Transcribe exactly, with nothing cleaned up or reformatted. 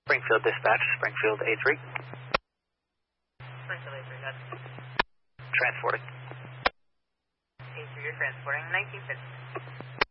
Springfield Dispatch, Springfield A three. Springfield A three, that's Transporting. A three, you're transporting. nineteen fifty.